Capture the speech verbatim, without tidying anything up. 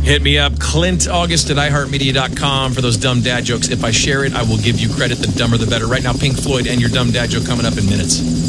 Hit me up, Clint August at i heart media dot com for those dumb dad jokes. If I share it, I will give you credit. The dumber, the better. Right now, Pink Floyd and your dumb dad joke coming up in minutes.